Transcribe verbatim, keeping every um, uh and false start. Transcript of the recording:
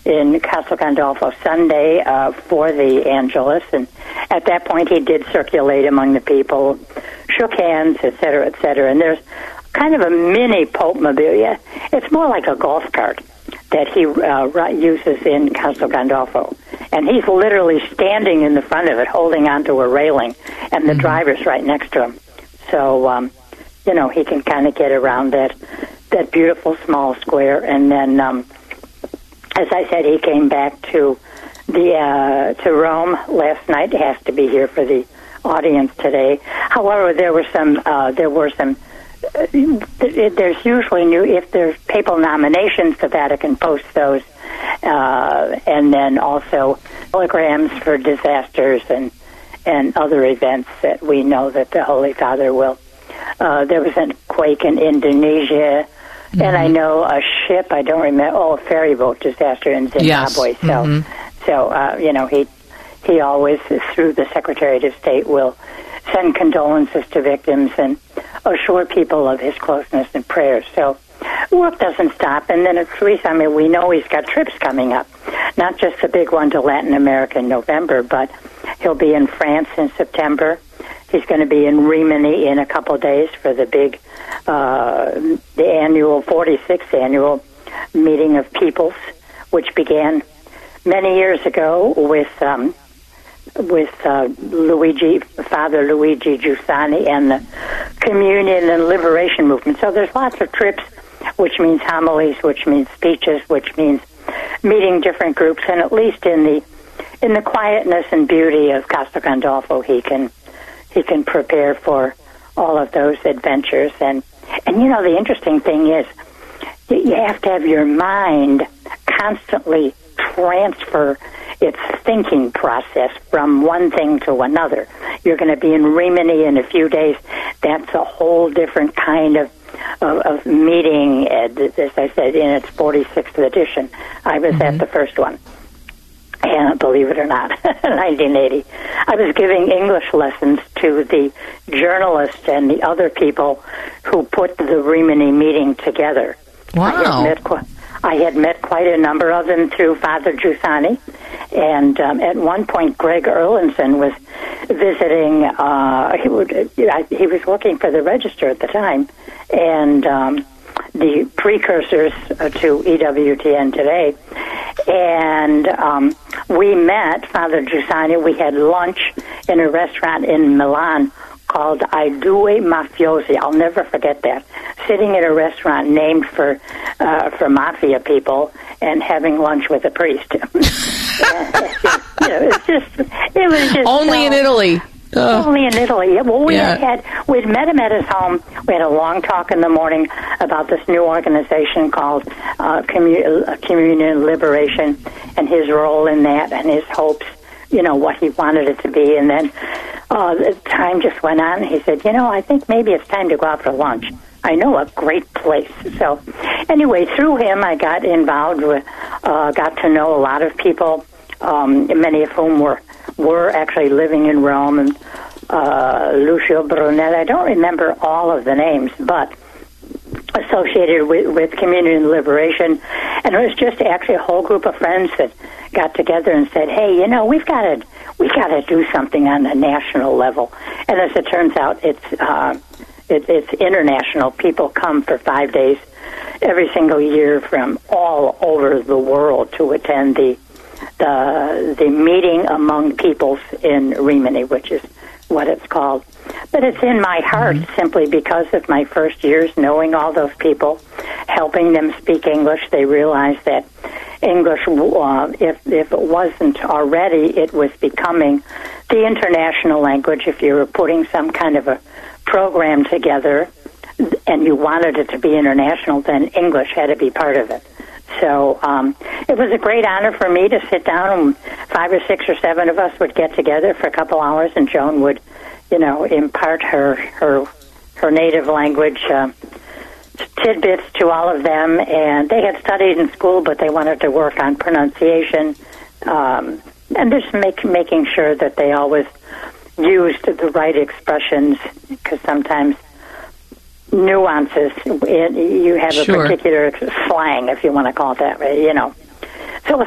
in Castel Gandolfo Sunday uh, for the Angelus, and at that point he did circulate among the people, shook hands, et cetera, et cetera. And there's kind of a mini Pope-mobile. It's more like a golf cart that he uh, uses in Castel Gandolfo. And he's literally standing in the front of it, holding onto a railing, and the mm-hmm. driver's right next to him. So, um, you know, he can kind of get around that that beautiful small square. And then, um, as I said, he came back to the uh, to Rome last night. He has to be here for the audience today. However, there were some uh, there were some. Uh, there's usually new if there's papal nominations, the Vatican posts those, uh, and then also telegrams for disasters and and other events that we know that the Holy Father will. Uh, there was a quake in Indonesia, mm-hmm. and I know a ship. I don't remember. Oh, a ferry boat disaster in Zimbabwe. Yes. So, mm-hmm. so uh, you know, he he always through the Secretary of State will send condolences to victims and assure people of his closeness and prayers. So work doesn't stop. And then at Teresa, I mean, we know he's got trips coming up, not just the big one to Latin America in November, but he'll be in France in September. He's going to be in Rimini in a couple of days for the big, uh, the annual, forty-sixth annual meeting of peoples, which began many years ago with um, with uh, Luigi, Father Luigi Giussani, and the Communion and Liberation Movement. So there's lots of trips, which means homilies, which means speeches, which means meeting different groups, and at least in the in the quietness and beauty of Castel Gandolfo, he can he can prepare for all of those adventures. And and you know, the interesting thing is you have to have your mind constantly transfer its thinking process from one thing to another. You're going to be in Rimini in a few days. That's a whole different kind of of, of meeting, as I said, in its forty-sixth edition. I was mm-hmm. at the first one. And believe it or not, nineteen eighty, I was giving English lessons to the journalists and the other people who put the Rimini meeting together. Wow. I had met, qu- I had met quite a number of them through Father Giussani. And um, at one point, Greg Erlandson was visiting. Uh, he, would, he was working for the Register at the time. And um, the precursors to E W T N today. And um, we met Father Giussani. We had lunch in a restaurant in Milan called I Due Mafiosi. I'll never forget that. Sitting at a restaurant named for uh, for mafia people and having lunch with a priest. you know, it's just, it was just only so, in Italy. Oh. Only in Italy. Well, we yeah. had we'd met him at his home. We had a long talk in the morning about this new organization called uh, Commu- Communion Liberation and his role in that and his hopes. You know what he wanted it to be, and then uh, the time just went on. He said, "You know, I think maybe it's time to go out for lunch. I know a great place." So, anyway, through him, I got involved with, uh, got to know a lot of people, um, many of whom were. were actually living in Rome, and uh, Lucio Brunelli. I don't remember all of the names, but associated with, with Communion and Liberation. And it was just actually a whole group of friends that got together and said, hey, you know, we've got to we got to do something on a national level. And as it turns out, it's uh, it, it's international. People come for five days every single year from all over the world to attend the the the meeting among peoples in Rimini, which is what it's called. But it's in my heart mm-hmm. simply because of my first years knowing all those people, helping them speak English. They realized that English, uh, if if it wasn't already, it was becoming the international language. If you were putting some kind of a program together and you wanted it to be international, then English had to be part of it. So um, it was a great honor for me to sit down, and five or six or seven of us would get together for a couple hours, and Joan would, you know, impart her her her native language uh, tidbits to all of them. And they had studied in school, but they wanted to work on pronunciation, um, and just make, making sure that they always used the right expressions, because sometimes nuances. You have a sure. particular slang, if you want to call it that way, you know.